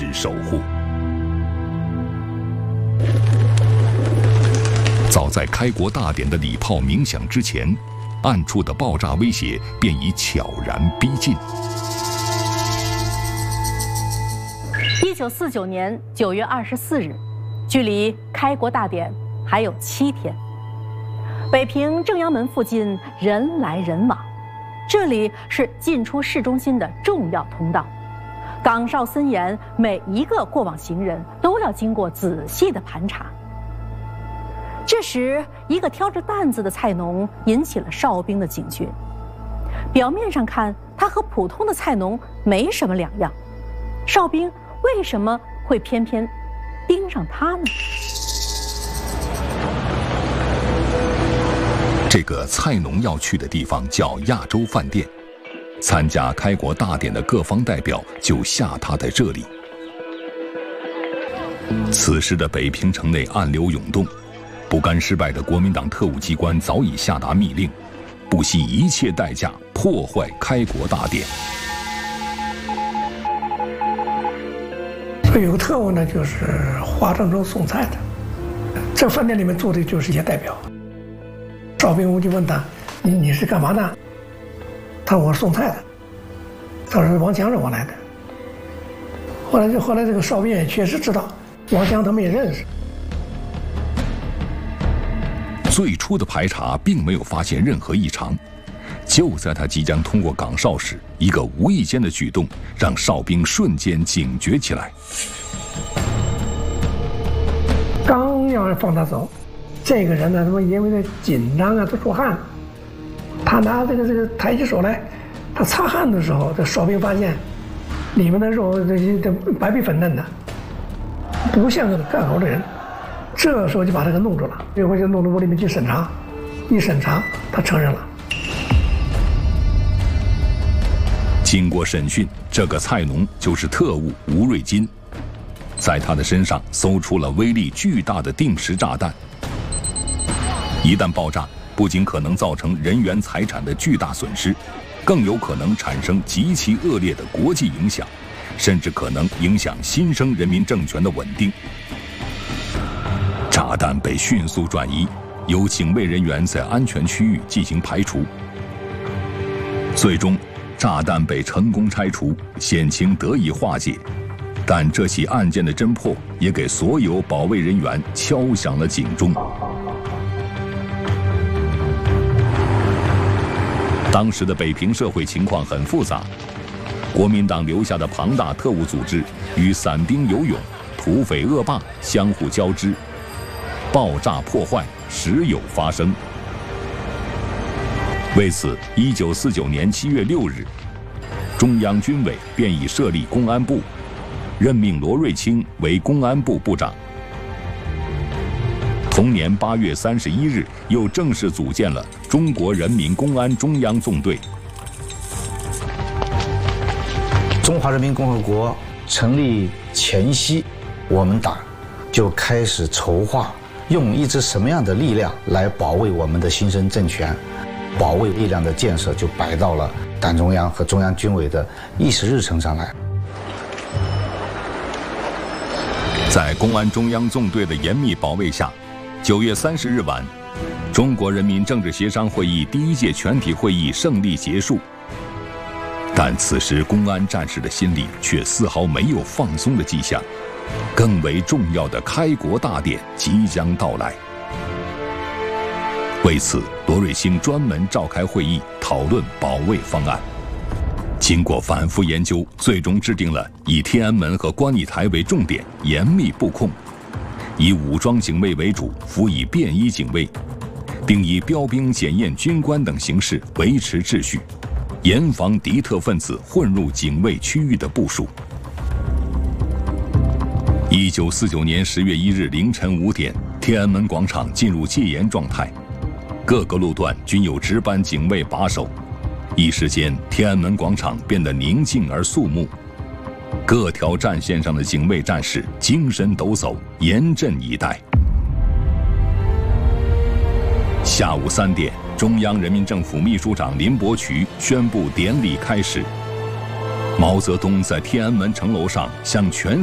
持守护。早在开国大典的礼炮鸣响之前，暗处的爆炸威胁便已悄然逼近。 1949年9月24日，距离开国大典还有7天。北平正阳门附近人来人往，这里是进出市中心的重要通道。岗哨森严，每一个过往行人都要经过仔细的盘查。这时，一个挑着担子的菜农引起了哨兵的警觉。表面上看，他和普通的菜农没什么两样，哨兵为什么会偏偏盯上他呢？ 这个菜农要去的地方叫亚洲饭店，参加开国大典的各方代表就下榻在这里。此时的北平城内暗流涌动，不甘失败的国民党特务机关早已下达密令，不惜一切代价破坏开国大典。 有个特务呢，就是化妆中送菜的，这饭店里面住的就是一些代表。哨兵就问他：“你是干嘛的？”他说：“我是送菜的。”他说：“王强让我来的。”后来这个哨兵也确实知道王强他们也认识。 最初的排查并没有发现任何异常，就在他即将通过岗哨时，一个无意间的举动让哨兵瞬间警觉起来。 刚要放他走，这个人呢，他妈因为他紧张啊，他出汗，他拿这个抬起手来，他擦汗的时候，这哨兵发现里面的肉这白皮粉嫩的，不像个干活的人。这时候就把他给弄住了，这回就弄到屋里面去审查，一审查他承认了。 经过审讯，这个菜农就是特务吴瑞金，在他的身上搜出了威力巨大的定时炸弹。一旦爆炸，不仅可能造成人员财产的巨大损失，更有可能产生极其恶劣的国际影响，甚至可能影响新生人民政权的稳定。炸弹被迅速转移，由警卫人员在安全区域进行排除。最终，炸弹被成功拆除，险情得以化解。但这起案件的侦破也给所有保卫人员敲响了警钟。当时的北平社会情况很复杂，国民党留下的庞大特务组织与散兵游勇、土匪恶霸相互交织，爆炸破坏时有发生。为此，1949年7月6日，中央军委便已设立公安部，任命罗瑞卿为公安部部长。同年8月31日，又正式组建了中国人民公安中央纵队。 中华人民共和国成立前夕，我们党就开始筹划用一支什么样的力量来保卫我们的新生政权，保卫力量的建设就摆到了党中央和中央军委的议事日程上来。 在公安中央纵队的严密保卫下，9月30日晚，中国人民政治协商会议第1届全体会议胜利结束。但此时公安战士的心里却丝毫没有放松的迹象，更为重要的开国大典即将到来。为此，罗瑞卿专门召开会议讨论保卫方案。经过反复研究，最终制定了以天安门和观礼台为重点，严密布控，以武装警卫为主，辅以便衣警卫，并以标兵检验军官等形式维持秩序，严防敌特分子混入警卫区域的部署。1949年10月1日凌晨5点，天安门广场进入戒严状态，各个路段均有值班警卫把守。一时间，天安门广场变得宁静而肃穆，各条战线上的警卫战士精神抖擞，严阵以待。下午3点，中央人民政府秘书长林伯渠宣布典礼开始。毛泽东在天安门城楼上向全